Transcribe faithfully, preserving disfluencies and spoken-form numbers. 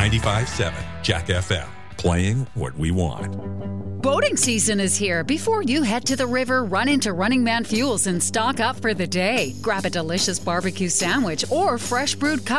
ninety-five point seven Jack F M, playing what we want. Boating season is here. Before you head to the river, run into Running Man Fuels and stock up for the day. Grab a delicious barbecue sandwich or fresh brewed cup